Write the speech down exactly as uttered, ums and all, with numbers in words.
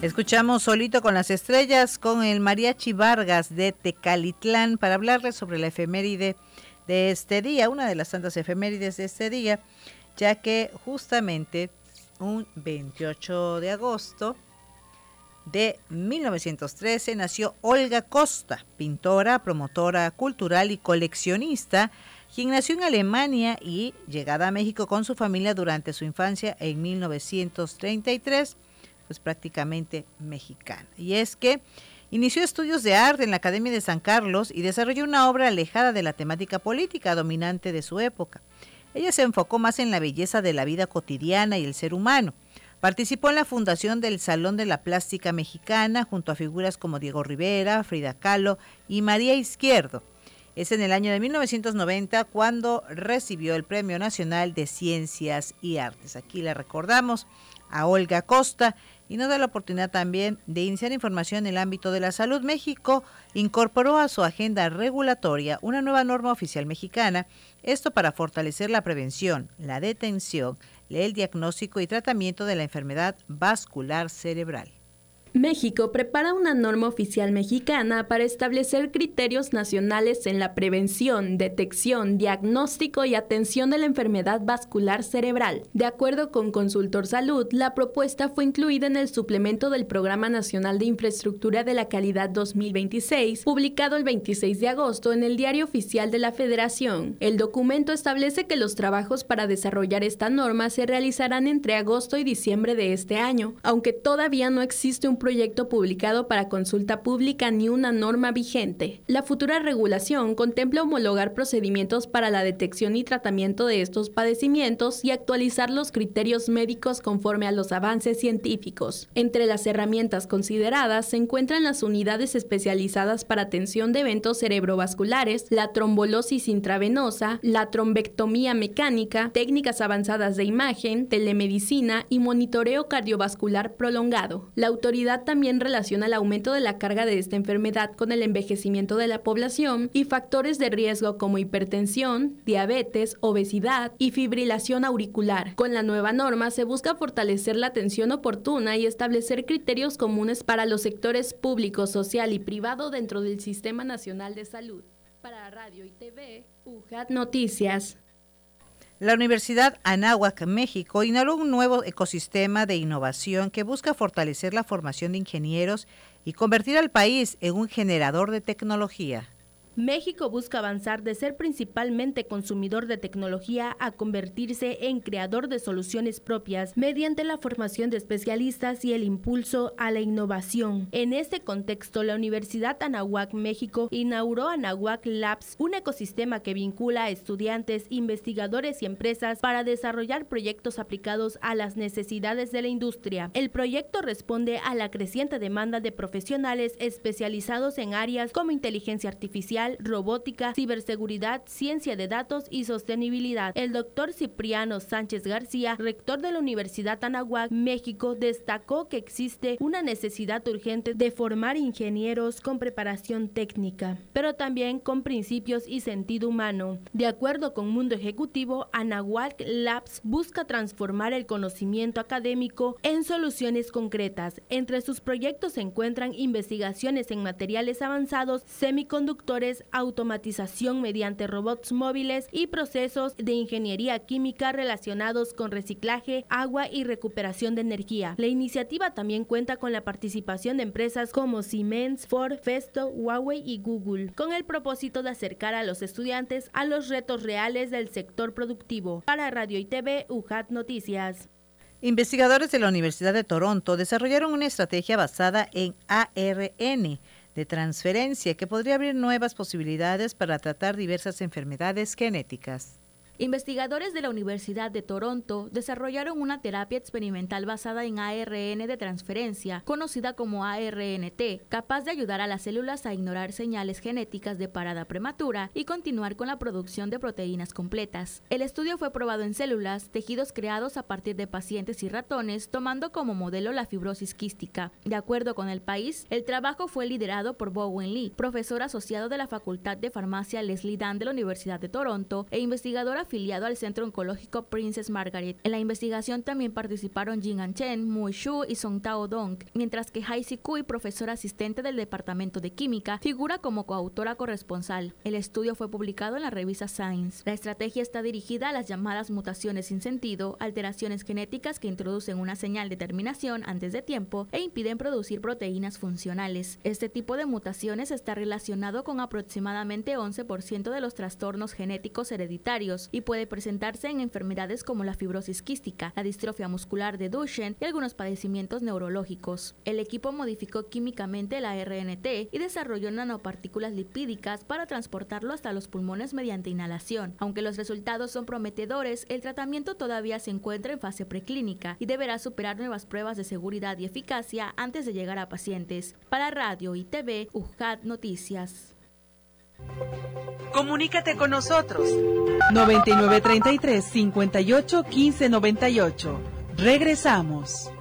Escuchamos Solito con las Estrellas con el Mariachi Vargas de Tecalitlán para hablarles sobre la efeméride de este día, una de las tantas efemérides de este día, ya que justamente un veintiocho de agosto de mil novecientos trece nació Olga Costa, pintora, promotora cultural y coleccionista, quien nació en Alemania y llegada a México con su familia durante su infancia en mil novecientos treinta y tres, pues prácticamente mexicana. Y es que inició estudios de arte en la Academia de San Carlos y desarrolló una obra alejada de la temática política dominante de su época. Ella se enfocó más en la belleza de la vida cotidiana y el ser humano. Participó en la fundación del Salón de la Plástica Mexicana junto a figuras como Diego Rivera, Frida Kahlo y María Izquierdo. Es en el año de mil novecientos noventa cuando recibió el Premio Nacional de Ciencias y Artes. Aquí la recordamos a Olga Costa y nos da la oportunidad también de iniciar información en el ámbito de la salud. México incorporó a su agenda regulatoria una nueva norma oficial mexicana, esto para fortalecer la prevención, la detención, el diagnóstico y tratamiento de la enfermedad vascular cerebral. México prepara una norma oficial mexicana para establecer criterios nacionales en la prevención, detección, diagnóstico y atención de la enfermedad vascular cerebral. De acuerdo con Consultor Salud, la propuesta fue incluida en el suplemento del Programa Nacional de Infraestructura de la Calidad dos mil veintiséis, publicado el veintiséis de agosto en el Diario Oficial de la Federación. El documento establece que los trabajos para desarrollar esta norma se realizarán entre agosto y diciembre de este año, aunque todavía no existe un proyecto publicado para consulta pública ni una norma vigente. La futura regulación contempla homologar procedimientos para la detección y tratamiento de estos padecimientos y actualizar los criterios médicos conforme a los avances científicos. Entre las herramientas consideradas se encuentran las unidades especializadas para atención de eventos cerebrovasculares, la trombolosis intravenosa, la trombectomía mecánica, técnicas avanzadas de imagen, telemedicina y monitoreo cardiovascular prolongado. La autoridad también relaciona el aumento de la carga de esta enfermedad con el envejecimiento de la población y factores de riesgo como hipertensión, diabetes, obesidad y fibrilación auricular. Con la nueva norma se busca fortalecer la atención oportuna y establecer criterios comunes para los sectores público, social y privado dentro del Sistema Nacional de Salud. Para Radio y T V, U J A T Noticias. La Universidad Anáhuac, México, inauguró un nuevo ecosistema de innovación que busca fortalecer la formación de ingenieros y convertir al país en un generador de tecnología. México busca avanzar de ser principalmente consumidor de tecnología a convertirse en creador de soluciones propias mediante la formación de especialistas y el impulso a la innovación. En este contexto, la Universidad Anáhuac, México, inauguró Anáhuac Labs, un ecosistema que vincula a estudiantes, investigadores y empresas para desarrollar proyectos aplicados a las necesidades de la industria. El proyecto responde a la creciente demanda de profesionales especializados en áreas como inteligencia artificial, robótica, ciberseguridad, ciencia de datos y sostenibilidad. El doctor Cipriano Sánchez García, rector de la Universidad Anáhuac, México, destacó que existe una necesidad urgente de formar ingenieros con preparación técnica, pero también con principios y sentido humano. De acuerdo con Mundo Ejecutivo, Anáhuac Labs busca transformar el conocimiento académico en soluciones concretas. Entre sus proyectos se encuentran investigaciones en materiales avanzados, semiconductores, automatización mediante robots móviles y procesos de ingeniería química relacionados con reciclaje, agua y recuperación de energía. La iniciativa también cuenta con la participación de empresas como Siemens, Ford, Festo, Huawei y Google, con el propósito de acercar a los estudiantes a los retos reales del sector productivo. Para Radio y T V, U J A T Noticias. Investigadores de la Universidad de Toronto desarrollaron una estrategia basada en A R N de transferencia que podría abrir nuevas posibilidades para tratar diversas enfermedades genéticas. Investigadores de la Universidad de Toronto desarrollaron una terapia experimental basada en A R N de transferencia, conocida como A R N T, capaz de ayudar a las células a ignorar señales genéticas de parada prematura y continuar con la producción de proteínas completas. El estudio fue probado en células, tejidos creados a partir de pacientes y ratones, tomando como modelo la fibrosis quística. De acuerdo con El País, el trabajo fue liderado por Bowen Lee, profesor asociado de la Facultad de Farmacia Leslie Dunn de la Universidad de Toronto e investigadora afiliado al Centro Oncológico Princess Margaret. En la investigación también participaron Jin An Chen, Mu Shu y Song Tao Dong, mientras que Hai Si-kui, profesora asistente del Departamento de Química, figura como coautora corresponsal. El estudio fue publicado en la revista Science. La estrategia está dirigida a las llamadas mutaciones sin sentido, alteraciones genéticas que introducen una señal de terminación antes de tiempo e impiden producir proteínas funcionales. Este tipo de mutaciones está relacionado con aproximadamente once por ciento de los trastornos genéticos hereditarios y puede presentarse en enfermedades como la fibrosis quística, la distrofia muscular de Duchenne y algunos padecimientos neurológicos. El equipo modificó químicamente el A R N T y desarrolló nanopartículas lipídicas para transportarlo hasta los pulmones mediante inhalación. Aunque los resultados son prometedores, el tratamiento todavía se encuentra en fase preclínica y deberá superar nuevas pruebas de seguridad y eficacia antes de llegar a pacientes. Para Radio y T V, U J A T Noticias. Comunícate con nosotros. noventa y nueve treinta y tres, cincuenta y ocho, quince noventa y ocho. Regresamos.